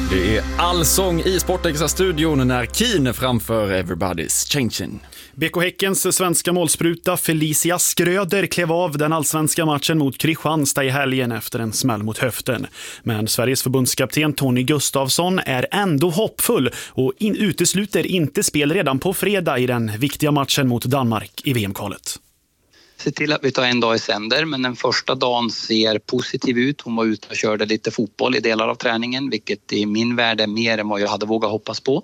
Det är allsång i Sportextra-studion när Keane framför Everybody's Changing. BK Häckens svenska målspruta Felicia Skröder klev av den allsvenska matchen mot Kristianstad i helgen efter en smäll mot höften. Men Sveriges förbundskapten Tony Gustafsson är ändå hoppfull och utesluter inte spel redan på fredag i den viktiga matchen mot Danmark i VM-kvalet. Se till att vi tar en dag i sänder, men den första dagen ser positiv ut. Hon var ute och körde lite fotboll i delar av träningen, vilket i min värld är mer än vad jag hade vågat hoppas på.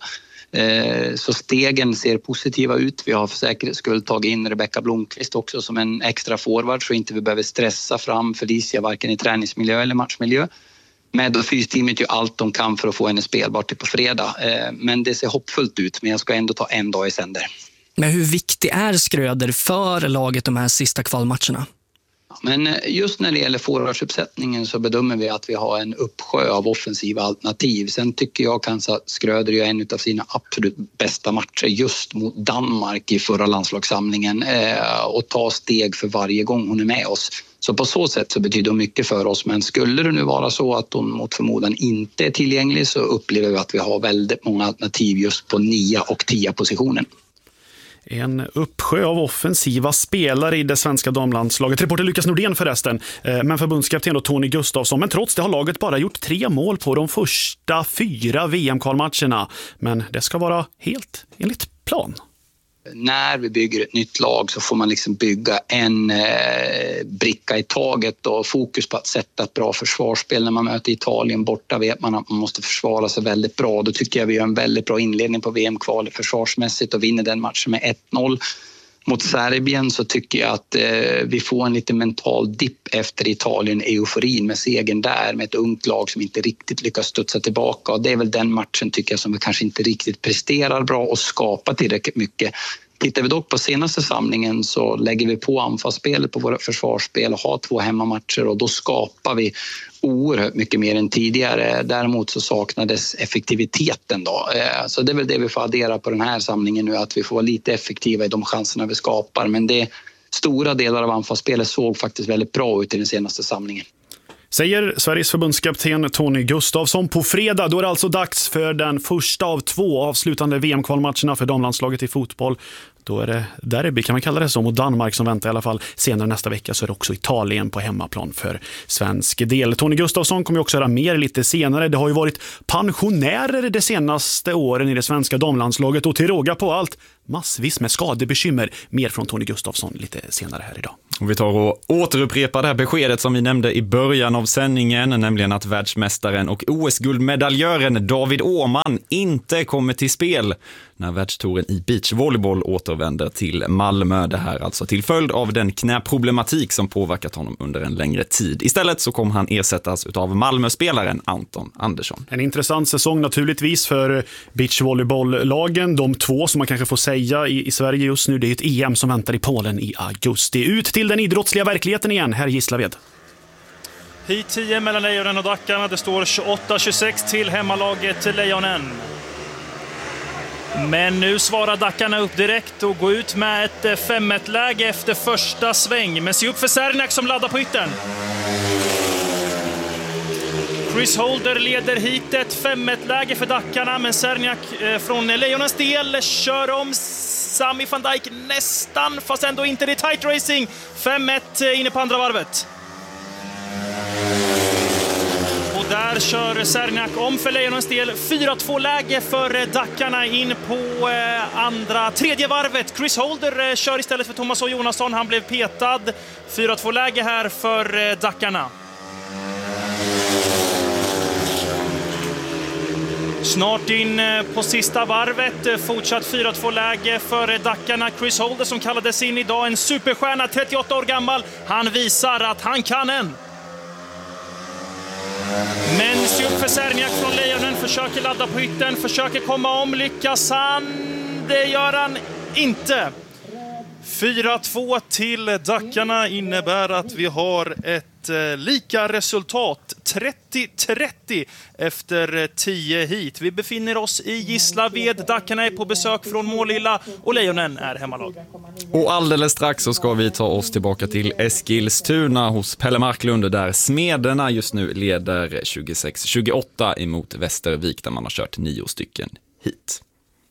Så stegen ser positiva ut. Vi har för säkerhets skull tagit in Rebecka Blomqvist också som en extra forward så inte vi behöver stressa fram Felicia varken i träningsmiljö eller matchmiljö. Med och fysteamet gör allt de kan för att få henne spelbart till på fredag. Men det ser hoppfullt ut, men jag ska ändå ta en dag i sänder. Men hur viktig är Skröder för laget de här sista kvalmatcherna? Men just när det gäller forwardsuppsättningen så bedömer vi att vi har en uppsjö av offensiva alternativ. Sen tycker jag kanske att Skröder gör en av sina absolut bästa matcher just mot Danmark i förra landslagssamlingen och tar steg för varje gång hon är med oss. Så på så sätt så betyder det mycket för oss. Men skulle det nu vara så att hon mot förmodan inte är tillgänglig så upplever vi att vi har väldigt många alternativ just på 9 och 10 positionen. En uppsjö av offensiva spelare i det svenska damlandslaget. Reporter Lukas Nordén förresten, men förbundskapten och Tony Gustafsson. Men trots det har laget bara gjort 3 mål på de första 4 VM-kvalmatcherna. Men det ska vara helt enligt plan. När vi bygger ett nytt lag så får man liksom bygga en bricka i taget och fokus på att sätta ett bra försvarsspel. När man möter Italien borta vet man att man måste försvara sig väldigt bra. Då tycker jag vi gör en väldigt bra inledning på VM-kvalet försvarsmässigt och vinner den matchen med 1-0. Mot Serbien så tycker jag att vi får en lite mental dipp efter Italien-euforin med segern där med ett ungt lag som inte riktigt lyckas studsa tillbaka. Och det är väl den matchen tycker jag som vi kanske inte riktigt presterar bra och skapar tillräckligt mycket. Tittar vi dock på senaste samlingen så lägger vi på anfallsspelet på våra försvarsspel och har 2 hemmamatcher och då skapar vi oerhört mycket mer än tidigare. Däremot så saknades effektiviteten då. Så det är väl det vi får addera på den här samlingen nu, att vi får vara lite effektiva i de chanserna vi skapar. Men det stora delar av anfallsspelet såg faktiskt väldigt bra ut i den senaste samlingen. Säger Sveriges förbundskapten Tony Gustafsson. På fredag då är det alltså dags för den första av 2 avslutande VM-kvalmatcherna för damlandslaget i fotboll. Då är det derby kan man kalla det så mot Danmark som väntar i alla fall. Senare nästa vecka så är det också Italien på hemmaplan för svensk del. Tony Gustafsson kommer också höra mer lite senare. Det har ju varit pensionärer de senaste åren i det svenska damlandslaget och till råga på allt massvis med skadebekymmer. Mer från Tony Gustafsson lite senare här idag. Och vi tar och återupprepar det här beskedet som vi nämnde i början av sändningen, nämligen att världsmästaren och OS-guldmedaljören David Åhman inte kommer till spel när världstouren i beachvolleyboll återvänder till Malmö. Det här alltså till följd av den knäproblematik som påverkat honom under en längre tid. Istället så kommer han ersättas av Malmö-spelaren Anton Andersson. En intressant säsong naturligtvis för beachvolleyboll-lagen. De 2 som man kanske får säga i Sverige just nu, det är ett EM som väntar i Polen i augusti. Ut till den idrottsliga verkligheten igen, här Gislaved. Hit 10 mellan Lejonen och Dackarna. Det står 28-26 till hemmalaget Lejonen. Men nu svarar Dackarna upp direkt och går ut med ett 5-1-läge efter första sväng. Men se upp för Serniak som laddar på yttern. Chris Holder leder hit ett 5-1-läge för Dackarna, men Serniak från Lejonens del kör om Sami van Dijk nästan, fast ändå inte. Det är tight racing. 5-1 inne på andra varvet. Och där kör Serniak om för Lejonens del. 4-2-läge för Dackarna in på tredje varvet. Chris Holder kör istället för Thomas Jonasson. Han blev petad. 4-2-läge här för Dackarna. Snart in på sista varvet. Fortsatt 4-2-läge för Dackarna. Chris Holder som kallades in idag. En superstjärna, 38 år gammal. Han visar att han kan en. Men se upp för Serniak från Lejonen. Försöker ladda på ytten. Försöker komma om. Lyckas han? Det gör han inte. 4-2 till Dackarna innebär att vi har ett lika resultat. 30-30 efter 10 hit. Vi befinner oss i Gislaved. Dackarna är på besök från Målilla och Lejonen är hemmalag. Och alldeles strax så ska vi ta oss tillbaka till Eskilstuna hos Pelle Marklund där Smederna just nu leder 26-28 emot Västervik där man har kört 9 stycken hit.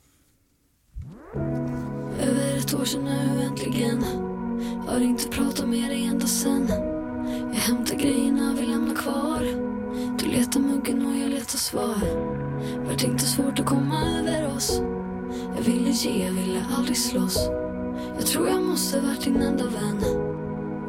Över ett år sedan nu äntligen. Har inte pratat med dig ända sen. Jag hämtar grejerna, vi lämnar kvar. Du letar muggen och jag letar svar. Vart inte svårt att komma över oss. Jag ville ge, jag ville aldrig slåss. Jag tror jag måste varit din enda vän.